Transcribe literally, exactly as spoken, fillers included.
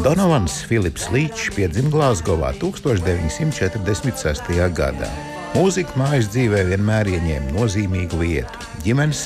Donovans Filips Līčs piedzima Glāzgovā tūkstoš deviņsimt četrdesmit sestajā gadā. Mūzika mājas dzīvē vienmēr ieņēma nozīmīgu vietu. Ģimenes